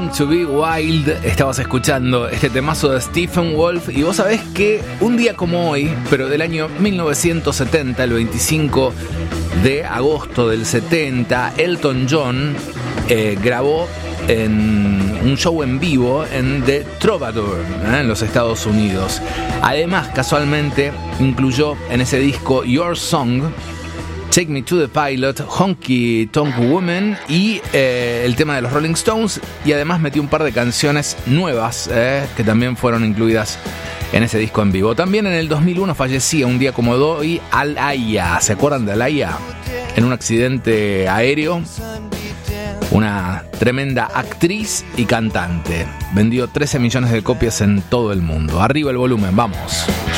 Born to be Wild. Estabas escuchando este temazo de Stephen Wolf. Y vos sabés que un día como hoy, pero del año 1970, el 25 de agosto del 70, Elton John grabó en un show en vivo en The Troubadour, en los Estados Unidos. Además, casualmente, incluyó en ese disco Your Song, Take Me to the Pilot, Honky Tonk Woman y el tema de los Rolling Stones. Y además metió un par de canciones nuevas que también fueron incluidas en ese disco en vivo. También en el 2001 fallecía un día como hoy Al-Aya. ¿Se acuerdan de Al-Aya? En un accidente aéreo. Una tremenda actriz y cantante. Vendió 13 millones de copias en todo el mundo. Arriba el volumen, vamos.